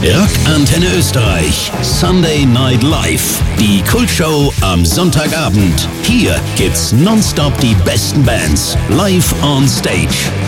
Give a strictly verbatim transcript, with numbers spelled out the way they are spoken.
Rock Antenne Österreich. Sunday Night Live. Die Kultshow am Sonntagabend. Hier gibt's nonstop die besten Bands live on stage.